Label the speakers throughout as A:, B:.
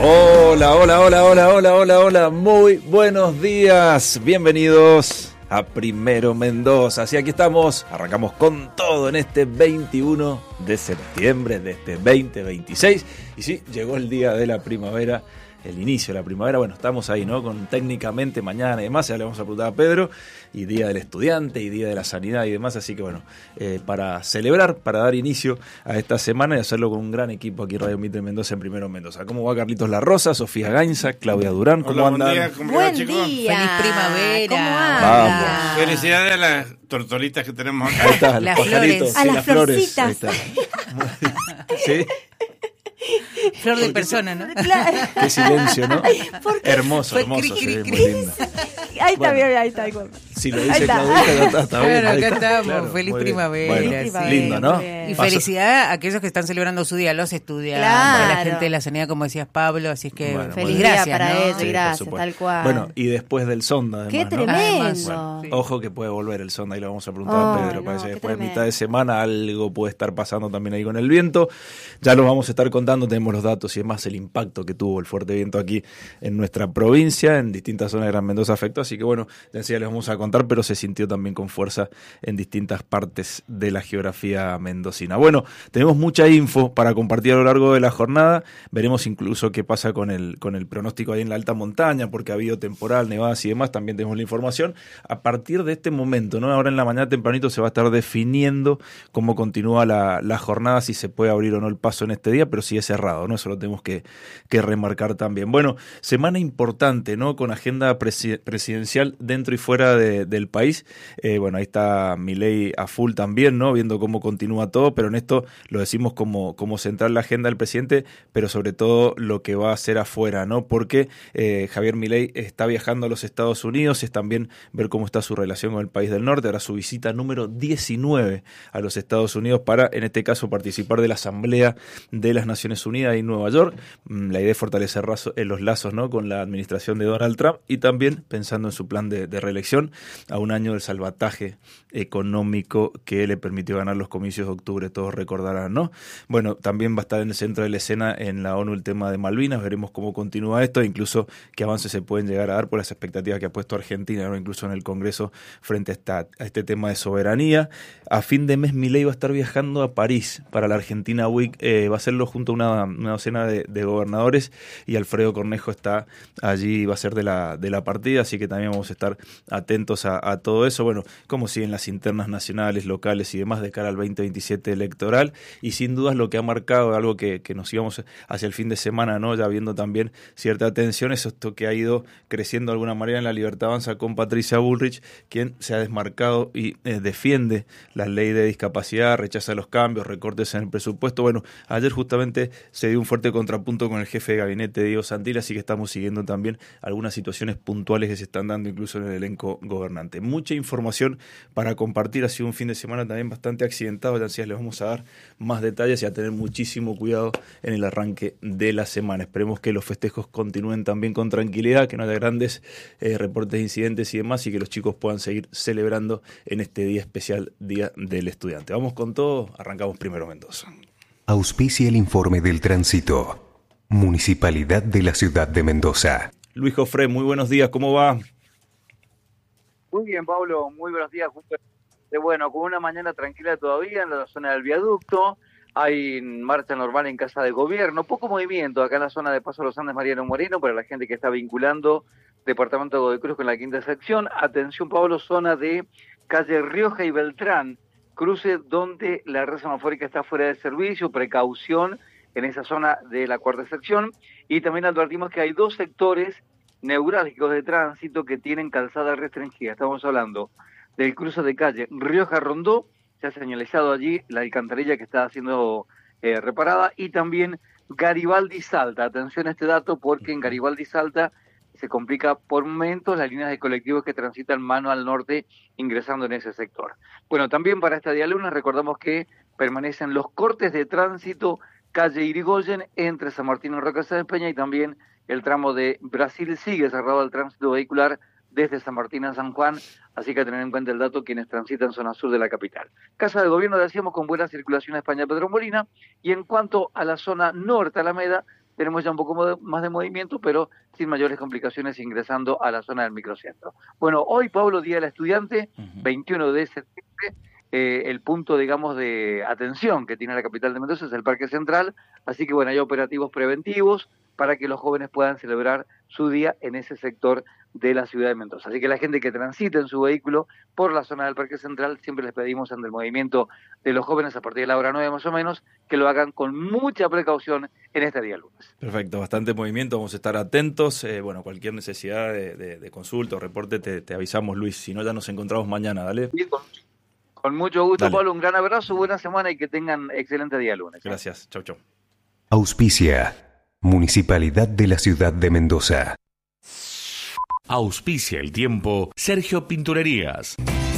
A: Hola, hola, hola, hola, hola, hola, hola. Muy buenos días. Bienvenidos a Primero Mendoza. Así aquí estamos. Arrancamos con todo en este 21 de septiembre de este 2026. Y sí, llegó el día de la primavera. El inicio de la primavera, bueno, estamos ahí, ¿no? Con técnicamente mañana y demás, ya le vamos a preguntar a Pedro, y Día del Estudiante, y Día de la Sanidad y demás, así que bueno, para celebrar, para dar inicio a esta semana y hacerlo con un gran equipo aquí en Radio Mitre Mendoza en Primero Mendoza. ¿Cómo va Carlitos La Rosa, Sofía Gainza, Claudia Durán? ¿Cómo andan?
B: Buen día, ¿cómo
C: Buen
B: chicos?
C: día.
D: Feliz primavera.
C: ¿Cómo anda?
A: Vamos.
B: Felicidades a las tortolitas que tenemos acá.
A: Ahí está,
D: Las
A: los pajaritos,
D: flores.
C: A
A: sí,
C: las
A: las flores.
C: florcitas.
A: Ahí está. Sí,
D: Flor de persona, ¿no?
C: Claro.
A: qué silencio, ¿no?
C: Porque
A: Hermoso,
D: Fue
A: se
D: cri,
A: ve
D: cri,
A: muy
D: cri.
A: linda.
C: Ahí está
A: Bueno.
C: bien, ahí está. Igual.
A: Si lo
C: Ahí
A: dice
C: está.
A: Claudita, ya está bien.
D: Claro,
A: ahí
D: acá
A: está.
D: estamos. Feliz
A: muy bien.
D: primavera.
A: Bueno,
C: Feliz primavera,
A: lindo, ¿no?
C: muy bien.
D: Y
A: Paso-
D: felicidad a aquellos que están celebrando su día, los estudiantes,
C: Claro.
D: a la gente de la sanidad, como decías Pablo, así es que
A: Bueno,
C: Feliz
A: muy
C: día
D: gracias,
C: para
D: ¿no?
C: ellos,
A: Sí, por
C: gracias,
A: supuesto.
C: tal cual.
A: Bueno, y después del sonda, además,
C: Qué
A: ¿no?
C: tremendo.
D: Además,
A: Bueno,
D: Sí.
A: ojo que puede volver el sonda, y lo vamos a preguntar
C: Ay,
A: a Pedro.
C: no,
A: Parece que
C: qué
A: después de
C: tremendo.
A: mitad de semana algo puede estar pasando también ahí con el viento. Ya los vamos a estar contando, tenemos los datos y demás, el impacto que tuvo el fuerte viento aquí en nuestra provincia, en distintas zonas de Gran Mendoza afectó. Así que bueno, ya les vamos a contar, pero se sintió también con fuerza en distintas partes de la geografía mendocina. Bueno, tenemos mucha info para compartir a lo largo de la jornada. Veremos incluso qué pasa con el pronóstico ahí en la alta montaña, porque ha habido temporal, nevadas y demás. También tenemos la información. A partir de este momento, ¿no? Ahora en la mañana tempranito se va a estar definiendo cómo continúa la jornada, si se puede abrir o no el paso en este día, pero sí es cerrado, ¿no? Eso lo tenemos que remarcar también. Bueno, semana importante, ¿no? Con agenda presidencial dentro y fuera del país. Bueno, ahí está Milei a full también, ¿no? Viendo cómo continúa todo, pero en esto lo decimos como central la agenda del presidente, pero sobre todo lo que va a hacer afuera, ¿no? Porque Javier Milei está viajando a los Estados Unidos, es también ver cómo está su relación con el país del norte, ahora su visita número 19 a los Estados Unidos para, en este caso, participar de la Asamblea de las Naciones Unidas en Nueva York. La idea es fortalecer los lazos, ¿no? Con la administración de Donald Trump, y también pensando en su plan de reelección a un año del salvataje económico que le permitió ganar los comicios de octubre, todos recordarán, ¿no? Bueno, también va a estar en el centro de la escena en la ONU el tema de Malvinas, veremos cómo continúa esto, incluso qué avances se pueden llegar a dar por las expectativas que ha puesto Argentina, ¿no? Incluso en el Congreso frente a este tema de soberanía. A fin de mes Milei va a estar viajando a París para la Argentina Week, va a hacerlo junto a una docena de gobernadores, y Alfredo Cornejo está allí, va a ser de la partida, así que también vamos a estar atentos a todo eso. Bueno, cómo siguen las internas nacionales, locales y demás de cara al 2027 electoral, y sin dudas lo que ha marcado algo que nos íbamos hacia el fin de semana, ¿no? Ya viendo también cierta atención, es esto que ha ido creciendo de alguna manera en La Libertad Avanza con Patricia Bullrich, quien se ha desmarcado y defiende la ley de discapacidad, rechaza los cambios, recortes en el presupuesto. Bueno, ayer justamente se dio un fuerte contrapunto con el jefe de gabinete, Diego Santilli, así que estamos siguiendo también algunas situaciones puntuales que se están dando incluso en el elenco gobernante. Mucha información para compartir, ha sido un fin de semana también bastante accidentado, ya les vamos a dar más detalles y a tener muchísimo cuidado en el arranque de la semana. Esperemos que los festejos continúen también con tranquilidad, que no haya grandes reportes de incidentes y demás, y que los chicos puedan seguir celebrando en este día especial, Día del Estudiante. Vamos con todo, arrancamos Primero Mendoza.
E: Auspicia el informe del tránsito. Municipalidad de la Ciudad de Mendoza.
A: Luis Jofré, muy buenos días, ¿cómo va?
F: Muy bien, Pablo, muy buenos días. Bueno, con una mañana tranquila todavía en la zona del viaducto. Hay marcha normal en Casa de Gobierno, poco movimiento acá en la zona de Paso Los Andes, Mariano Moreno, para la gente que está vinculando Departamento de Godoy Cruz con la quinta sección. Atención, Pablo, zona de calle Rioja y Beltrán, cruce donde la red semafórica está fuera de servicio, precaución en esa zona de la cuarta sección. Y también advertimos que hay dos sectores neurálgicos de tránsito que tienen calzada restringida. Estamos hablando del cruce de calle Rioja Rondó, se ha señalizado allí la alcantarilla que está siendo reparada, y también Garibaldi Salta. Atención a este dato, porque en Garibaldi Salta se complica por momentos las líneas de colectivos que transitan mano al norte ingresando en ese sector. Bueno, también para esta día lunes recordamos que permanecen los cortes de tránsito calle Irigoyen entre San Martín y Roca Sáenz Peña, y también el tramo de Brasil sigue cerrado al tránsito vehicular desde San Martín a San Juan, así que a tener en cuenta el dato quienes transitan zona sur de la capital. Casa de Gobierno, decíamos, con buena circulación a España Pedro Molina, y en cuanto a la zona norte Alameda, tenemos ya un poco más de movimiento, pero sin mayores complicaciones ingresando a la zona del microcentro. Bueno, hoy, Pablo, Día del Estudiante, 21 de septiembre, el punto, digamos, de atención que tiene la capital de Mendoza es el Parque Central, así que, bueno, hay operativos preventivos para que los jóvenes puedan celebrar su día en ese sector de la ciudad de Mendoza. Así que la gente que transite en su vehículo por la zona del Parque Central, siempre les pedimos ante el movimiento de los jóvenes a partir de la hora 9 más o menos, que lo hagan con mucha precaución en este día lunes.
A: Perfecto, bastante movimiento, vamos a estar atentos. Bueno, cualquier necesidad de consulta o reporte te avisamos, Luis, si no ya nos encontramos mañana, dale.
F: Bien, con mucho gusto,
A: Dale.
F: Pablo, un gran abrazo, buena semana y que tengan excelente día lunes.
A: Gracias, chau, chau.
E: Auspicia. Municipalidad de la Ciudad de Mendoza.
G: Auspicia el tiempo Sergio Pinturerías.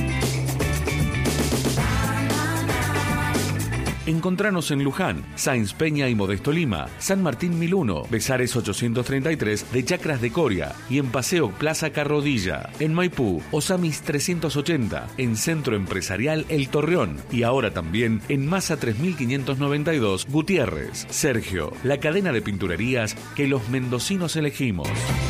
G: Encontranos en Luján, Sáenz Peña y Modesto Lima, San Martín 1001, Besares 833 de Chacras de Coria y en Paseo Plaza Carrodilla. En Maipú, Osamis 380, en Centro Empresarial El Torreón y ahora también en Masa 3592 Gutiérrez. Sergio, la cadena de pinturerías que los mendocinos elegimos.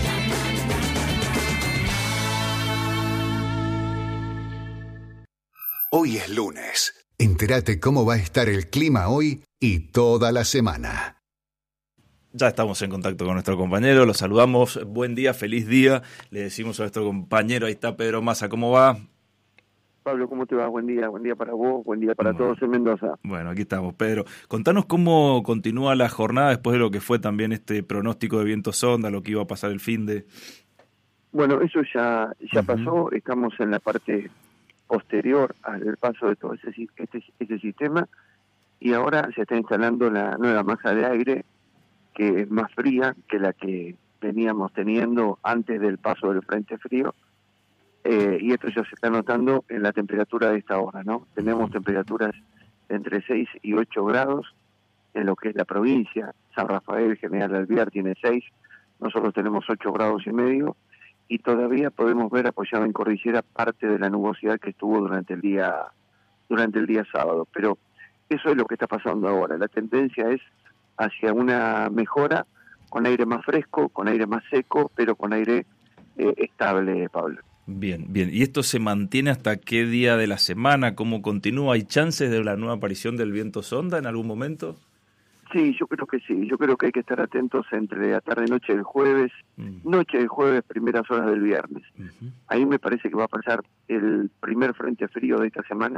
H: Hoy es lunes. Entérate cómo va a estar el clima hoy y toda la semana.
A: Ya estamos en contacto con nuestro compañero, lo saludamos, buen día, feliz día, le decimos a nuestro compañero, ahí está Pedro Massa, ¿cómo va?
I: Pablo, ¿cómo te va? Buen día para vos, buen día para todos en Mendoza.
A: Bueno, aquí estamos, Pedro. Contanos cómo continúa la jornada después de lo que fue también este pronóstico de viento sonda, lo que iba a pasar el fin de...
I: Bueno, eso ya pasó, estamos en la parte posterior al paso de todo ese sistema y ahora se está instalando la nueva masa de aire que es más fría que la que veníamos teniendo antes del paso del frente frío y esto ya se está notando en la temperatura de esta hora, ¿no? Tenemos temperaturas entre 6 y 8 grados en lo que es la provincia. San Rafael, General Alvear tiene 6, nosotros tenemos 8 grados y medio y todavía podemos ver apoyado en cordillera parte de la nubosidad que estuvo durante el día sábado, pero eso es lo que está pasando ahora. La tendencia es hacia una mejora con aire más fresco, con aire más seco, pero con aire estable, Pablo.
A: Bien, bien. ¿Y esto se mantiene hasta qué día de la semana? ¿Cómo continúa? ¿Hay chances de la nueva aparición del viento sonda en algún momento?
I: Sí, yo creo que sí. Yo creo que hay que estar atentos entre la tarde-noche del jueves, noche del jueves, primeras horas del viernes. Ahí me parece que va a pasar el primer frente frío de esta semana.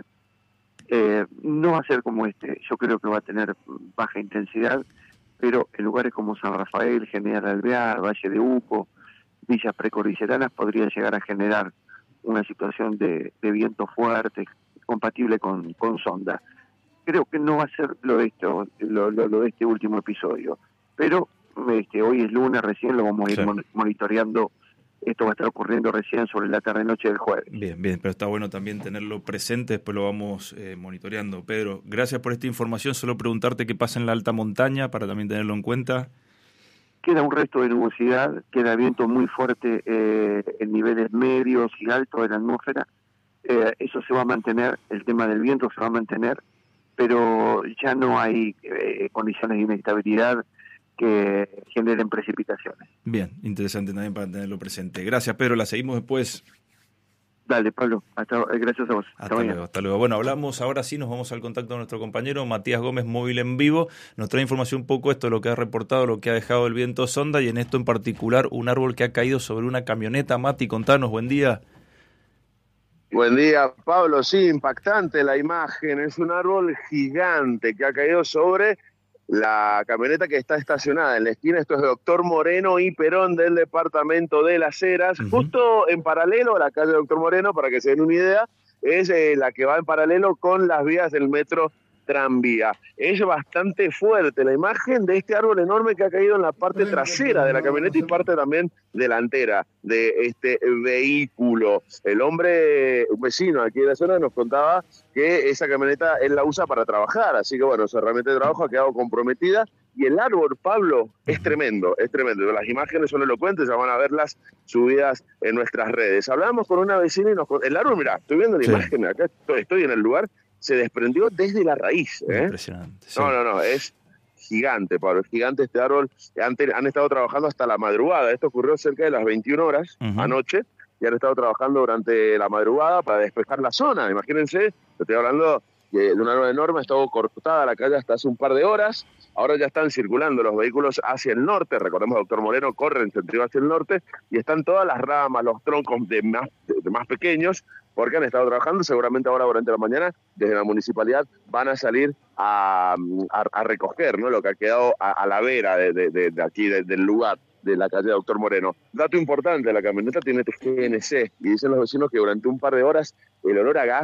I: No va a ser como este. Yo creo que va a tener baja intensidad, pero en lugares como San Rafael, General Alvear, Valle de Uco, villas precordilleranas podría llegar a generar una situación de viento fuerte, compatible con sonda. Creo que no va a ser lo de este último episodio, pero hoy es lunes, recién lo vamos a ir monitoreando. Esto va a estar ocurriendo recién sobre la tarde-noche del jueves.
A: Bien, bien, pero está bueno también tenerlo presente, después lo vamos monitoreando. Pedro, gracias por esta información, solo preguntarte qué pasa en la alta montaña para también tenerlo en cuenta.
I: Queda un resto de nubosidad, queda viento muy fuerte en niveles medios y altos de la atmósfera. Eso se va a mantener, el tema del viento se va a mantener, pero ya no hay condiciones de inestabilidad que generen precipitaciones.
A: Bien, interesante también para tenerlo presente. Gracias, Pedro, la seguimos después.
I: Dale, Pablo, gracias a vos.
A: Hasta luego, hasta luego. Bueno, hablamos, ahora sí nos vamos al contacto de nuestro compañero Matías Gómez, Móvil en Vivo. Nos trae información un poco esto de lo que ha reportado, lo que ha dejado el viento sonda y en esto en particular un árbol que ha caído sobre una camioneta. Mati, contanos, buen día.
J: Buen día, Pablo. Sí, impactante la imagen. Es un árbol gigante que ha caído sobre la camioneta que está estacionada en la esquina. Esto es Doctor Moreno y Perón del departamento de Las Heras. Justo en paralelo a la calle Doctor Moreno, para que se den una idea, es la que va en paralelo con las vías del metro tranvía. Es bastante fuerte la imagen de este árbol enorme que ha caído en la parte trasera de la camioneta y parte también delantera de este vehículo. El hombre, un vecino aquí de la zona, nos contaba que esa camioneta él la usa para trabajar, así que bueno, su herramienta de trabajo ha quedado comprometida y el árbol, Pablo, es tremendo, es tremendo. Las imágenes son elocuentes, ya van a verlas subidas en nuestras redes. Hablamos con una vecina y el árbol, mira, estoy viendo la imagen, acá estoy en el lugar, se desprendió desde la raíz.
A: Impresionante. Sí.
J: No, es gigante, Pablo, es gigante este árbol. Han estado trabajando hasta la madrugada. Esto ocurrió cerca de las 21 horas anoche, y han estado trabajando durante la madrugada para despejar la zona. Imagínense, estoy hablando de un árbol enorme, ha estado cortada la calle hasta hace un par de horas. Ahora ya están circulando los vehículos hacia el norte. Recordemos, doctor Moreno corre en sentido hacia el norte, y están todas las ramas, los troncos de más pequeños, porque han estado trabajando. Seguramente ahora durante la mañana desde la municipalidad van a salir a recoger, ¿no?, lo que ha quedado a la vera de aquí, del lugar de la calle Doctor Moreno. Dato importante, la camioneta tiene GNC, y dicen los vecinos que durante un par de horas el olor a gas